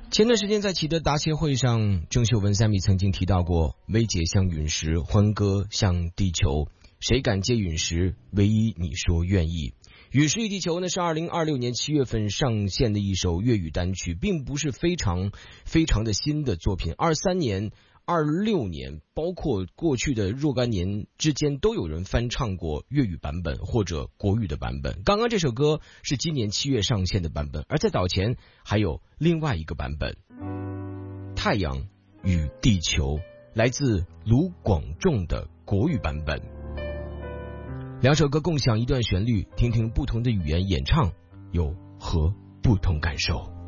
前段时间在启德答谢会上，郑秀文3米曾经提到过，薇姐像陨石，欢歌像地球，谁敢接陨石，唯一你说愿意。陨石与地球呢是2026年7月份上线的一首粤语单曲，并不是非常的新的作品。23年、26年，包括过去的若干年之间，都有人翻唱过粤语版本或者国语的版本。刚刚这首歌是今年7月上线的版本，而在早前还有另外一个版本，《太阳与地球》，来自卢广仲的国语版本。两首歌共享一段旋律，听听不同的语言演唱有何不同感受。